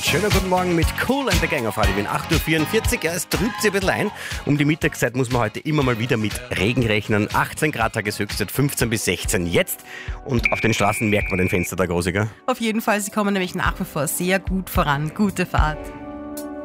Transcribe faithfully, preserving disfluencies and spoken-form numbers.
Schönen guten Morgen mit Cool and the Gang auf Radio Wien. acht Uhr vierundvierzig. Ja, es trübt sich ein bisschen ein. Um die Mittagszeit muss man heute immer mal wieder mit Regen rechnen. achtzehn Grad Tageshöchstzeit, fünfzehn bis sechzehn jetzt. Und auf den Straßen merkt man den Fenster da groß, gell? Auf jeden Fall, sie kommen nämlich nach wie vor sehr gut voran. Gute Fahrt.